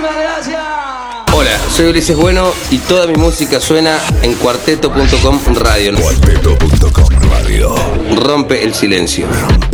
Muchísimas gracias. Hola, soy Ulises Bueno y toda mi música suena en cuarteto.com radio. Cuarteto.com radio. Rompe el silencio.